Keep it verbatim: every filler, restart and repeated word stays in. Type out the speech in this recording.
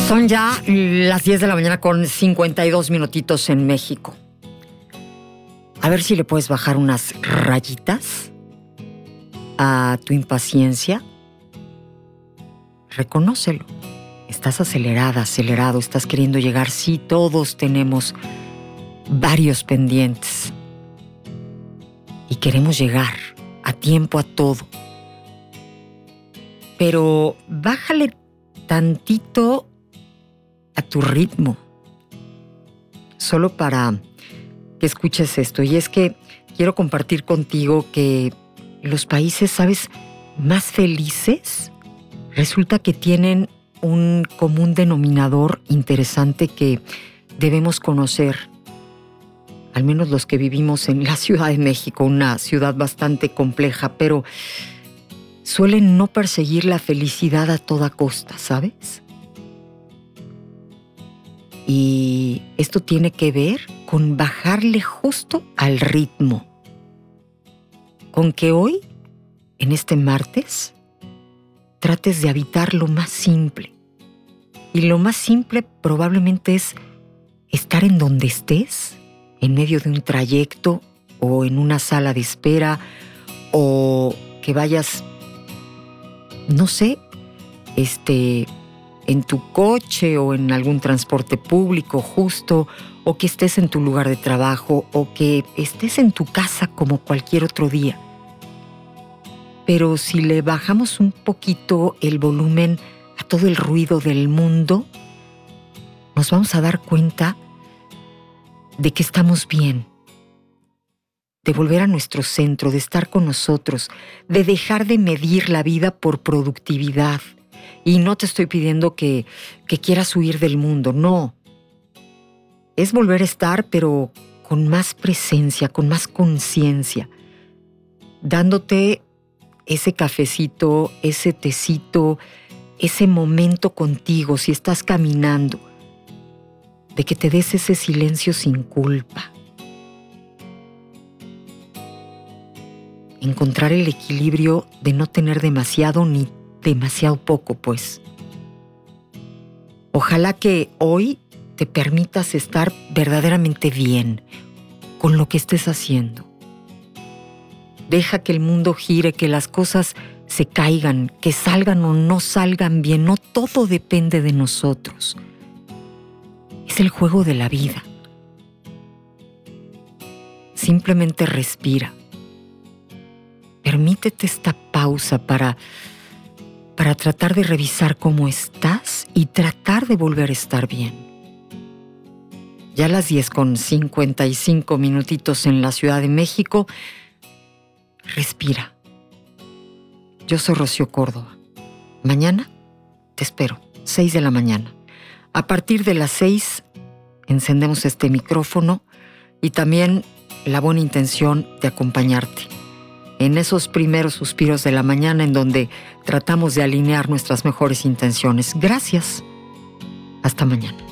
Son ya las diez de la mañana con cincuenta y dos minutitos en México. A ver si le puedes bajar unas rayitas a tu impaciencia. Reconócelo. Estás acelerada, acelerado, estás queriendo llegar. Sí, todos tenemos varios pendientes. Y queremos llegar a tiempo a todo. Pero bájale tantito a tu ritmo, solo para que escuches esto. Y es que quiero compartir contigo que los países, ¿sabes?, más felices resulta que tienen un común denominador interesante que debemos conocer, al menos los que vivimos en la Ciudad de México, una ciudad bastante compleja, pero suelen no perseguir la felicidad a toda costa, ¿sabes? Y esto tiene que ver con bajarle justo al ritmo. Con que hoy, en este martes, trates de habitar lo más simple. Y lo más simple probablemente es estar en donde estés, en medio de un trayecto o en una sala de espera, o que vayas, no sé, este... en tu coche o en algún transporte público justo, o que estés en tu lugar de trabajo, o que estés en tu casa como cualquier otro día. Pero si le bajamos un poquito el volumen a todo el ruido del mundo, nos vamos a dar cuenta de que estamos bien, de volver a nuestro centro, de estar con nosotros, de dejar de medir la vida por productividad. Y no te estoy pidiendo que, que quieras huir del mundo, no. Es volver a estar, pero con más presencia, con más conciencia, dándote ese cafecito, ese tecito, ese momento contigo, si estás caminando, de que te des ese silencio sin culpa. Encontrar el equilibrio de no tener demasiado ni demasiado poco, pues. Ojalá que hoy te permitas estar verdaderamente bien con lo que estés haciendo. Deja que el mundo gire, que las cosas se caigan, que salgan o no salgan bien. No todo depende de nosotros. Es el juego de la vida. Simplemente respira. Permítete esta pausa para para tratar de revisar cómo estás y tratar de volver a estar bien. Ya a las diez con cincuenta y cinco minutitos en la Ciudad de México, respira. Yo soy Rocío Córdoba. Mañana te espero, seis de la mañana. A partir de las seis encendemos este micrófono y también la buena intención de acompañarte en esos primeros suspiros de la mañana en donde tratamos de alinear nuestras mejores intenciones. Gracias. Hasta mañana.